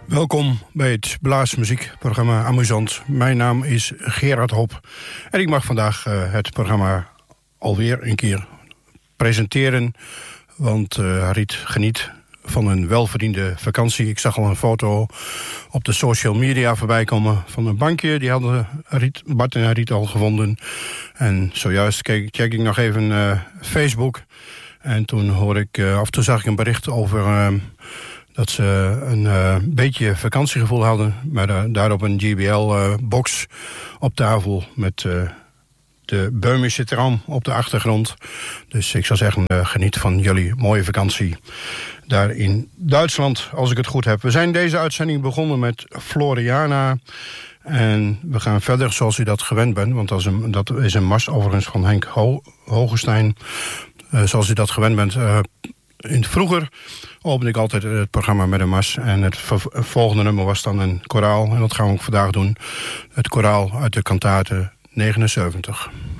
Welkom bij het blaasmuziekprogramma Amusant. Mijn naam is Gerard Hop en ik mag vandaag het programma alweer een keer presenteren. Want Harit geniet van een welverdiende vakantie. Ik zag al een foto op de social media voorbij komen van een bankje. Die hadden Bart en Harit al gevonden. En zojuist check ik nog even Facebook. En toen zag ik een bericht over dat ze een beetje vakantiegevoel hadden. Maar daarop een JBL-box op tafel met de Böhmische Traum op de achtergrond. Dus ik zou zeggen, geniet van jullie mooie vakantie daar in Duitsland, als ik het goed heb. We zijn deze uitzending begonnen met Floriana. En we gaan verder zoals u dat gewend bent. Want dat is een mars overigens van Henk Hogestein. Zoals u dat gewend bent. Vroeger opende ik altijd het programma met een mars. En het volgende nummer was dan een koraal. En dat gaan we ook vandaag doen. Het koraal uit de kantate 79.